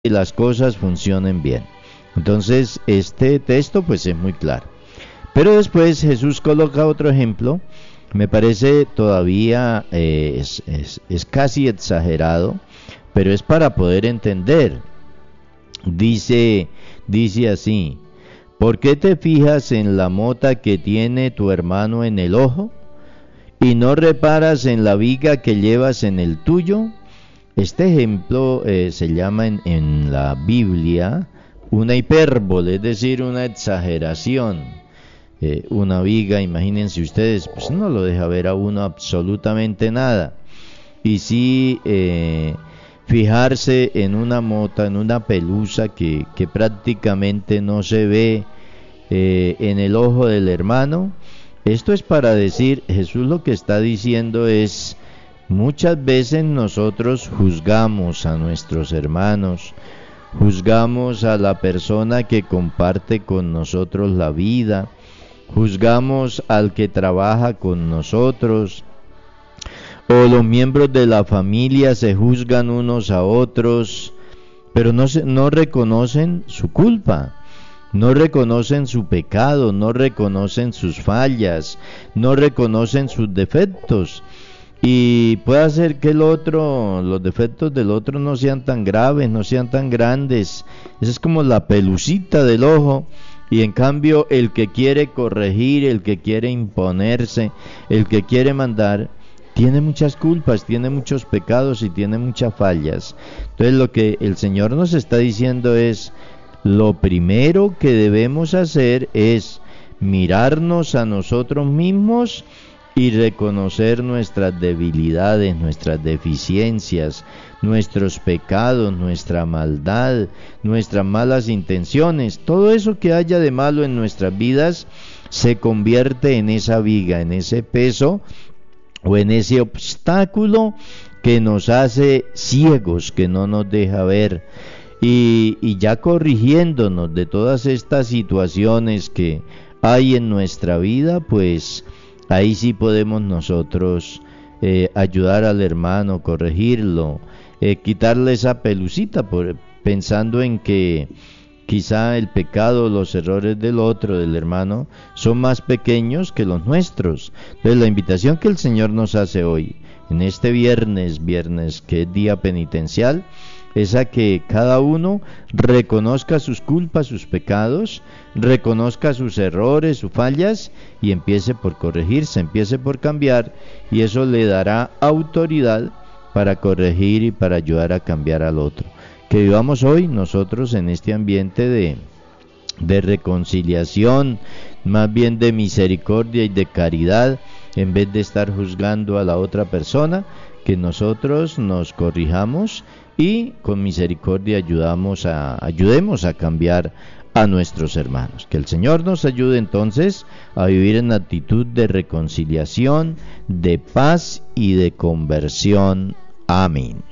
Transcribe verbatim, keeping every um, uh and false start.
que las cosas funcionen bien. Entonces, este texto pues es muy claro. Pero después Jesús coloca otro ejemplo, me parece todavía eh, es, es, es casi exagerado, pero es para poder entender. Dice, dice así: ¿por qué te fijas en la mota que tiene tu hermano en el ojo y no reparas en la viga que llevas en el tuyo? Este ejemplo eh, se llama en, en la Biblia una hipérbole, es decir, una exageración. Eh, una viga, imagínense ustedes, pues no lo deja ver a uno absolutamente nada. Y sí, eh, fijarse en una mota, en una pelusa que, que prácticamente no se ve eh, en el ojo del hermano. Esto es para decir, Jesús lo que está diciendo es, muchas veces nosotros juzgamos a nuestros hermanos, juzgamos a la persona que comparte con nosotros la vida, juzgamos al que trabaja con nosotros, o los miembros de la familia se juzgan unos a otros, pero no, se, no reconocen su culpa, no reconocen su pecado, no reconocen sus fallas, no reconocen sus defectos. Y puede hacer que el otro, los defectos del otro no sean tan graves, no sean tan grandes. Esa es como la pelucita del ojo. Y en cambio el que quiere corregir, el que quiere imponerse, el que quiere mandar, tiene muchas culpas, tiene muchos pecados y tiene muchas fallas. Entonces lo que el Señor nos está diciendo es, lo primero que debemos hacer es mirarnos a nosotros mismos y reconocer nuestras debilidades, nuestras deficiencias, nuestros pecados, nuestra maldad, nuestras malas intenciones. Todo eso que haya de malo en nuestras vidas se convierte en esa viga, en ese peso o en ese obstáculo que nos hace ciegos, que no nos deja ver. Y, y ya corrigiéndonos de todas estas situaciones que hay en nuestra vida, pues ahí sí podemos nosotros eh, ayudar al hermano, corregirlo, eh, quitarle esa pelucita, por, pensando en que quizá el pecado, los errores del otro, del hermano, son más pequeños que los nuestros. Entonces la invitación que el Señor nos hace hoy, en este viernes, viernes que es día penitencial, es a que cada uno reconozca sus culpas, sus pecados, reconozca sus errores, sus fallas y empiece por corregirse, empiece por cambiar, y eso le dará autoridad para corregir y para ayudar a cambiar al otro. Que vivamos hoy nosotros en este ambiente de, de reconciliación, más bien de misericordia y de caridad, en vez de estar juzgando a la otra persona, que nosotros nos corrijamos y con misericordia ayudamos a, ayudemos a cambiar a nuestros hermanos. Que el Señor nos ayude entonces a vivir en actitud de reconciliación, de paz y de conversión. Amén.